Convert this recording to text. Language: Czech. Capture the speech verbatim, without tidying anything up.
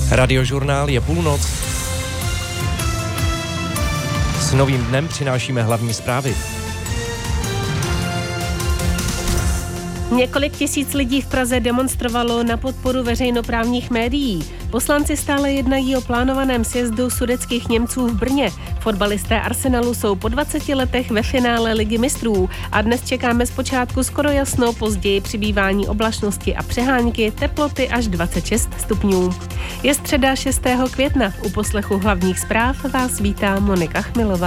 Radiožurnál je půlnoc. S novým dnem přinášíme hlavní zprávy. Několik tisíc lidí v Praze demonstrovalo na podporu veřejnoprávních médií. Poslanci stále jednají o plánovaném sjezdu sudetských Němců v Brně. Fotbalisté Arsenalu jsou po dvaceti letech ve finále Ligy mistrů a dnes čekáme zpočátku skoro jasno, později přibývání oblačnosti a přehánky, teploty až dvacet šest stupňů. Je středa šestého května. U poslechu hlavních zpráv vás vítá Monika Chmilová.